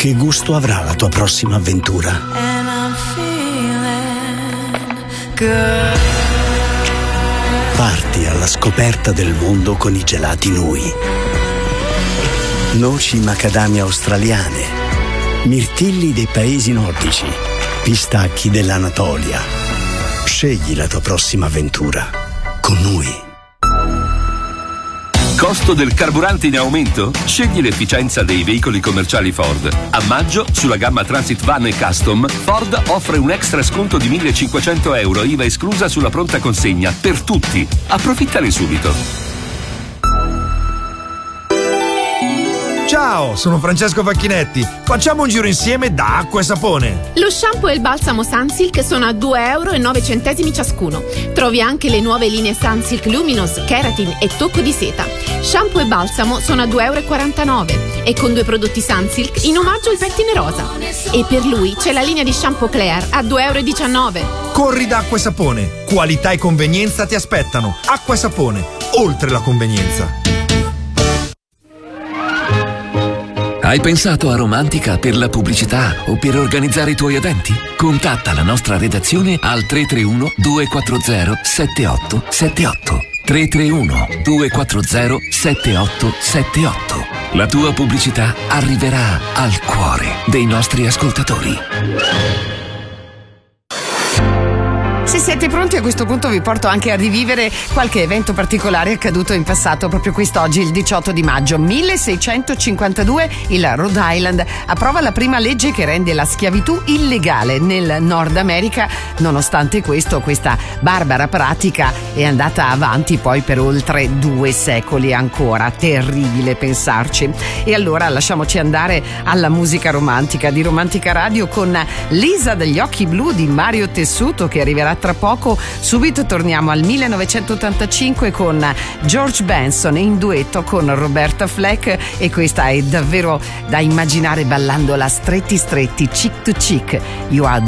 Che gusto avrà la tua prossima avventura? And I'm feeling good. Parti alla scoperta del mondo con i gelati Nui. Noci macadamia australiane, mirtilli dei paesi nordici, pistacchi dell'Anatolia. Scegli la tua prossima avventura con Nui. Costo del carburante in aumento? Scegli l'efficienza dei veicoli commerciali Ford. A maggio, sulla gamma Transit Van e Custom, Ford offre un extra sconto di €1.500, IVA esclusa sulla pronta consegna, per tutti. Approfittane subito. Ciao, sono Francesco Facchinetti. Facciamo un giro insieme da Acqua e Sapone. Lo shampoo e il balsamo Sunsilk sono a €2,09 ciascuno. Trovi anche le nuove linee Sunsilk Luminous, Keratin e Tocco di Seta. Shampoo e balsamo sono a €2,49 e con 2 prodotti Sunsilk in omaggio al pettine rosa. E per lui c'è la linea di shampoo Claire a €2,19. Corri da Acqua e Sapone. Qualità e convenienza ti aspettano. Acqua e Sapone, oltre la convenienza. Hai pensato a Romantica per la pubblicità o per organizzare i tuoi eventi? Contatta la nostra redazione al 331-240-7878. 331-240-7878. La tua pubblicità arriverà al cuore dei nostri ascoltatori. Se siete pronti, a questo punto vi porto anche a rivivere qualche evento particolare accaduto in passato. Proprio quest'oggi, il 18 di maggio 1652, il Rhode Island approva la prima legge che rende la schiavitù illegale nel Nord America. Nonostante questo, questa barbara pratica è andata avanti poi per oltre 2 secoli ancora. Terribile pensarci. E allora lasciamoci andare alla musica romantica di Romantica Radio con Lisa degli occhi blu di Mario Tessuto, che arriverà tra poco. Subito torniamo al 1985 con George Benson in duetto con Roberta Fleck, e questa è davvero da immaginare ballandola stretti stretti, cheek to cheek. You are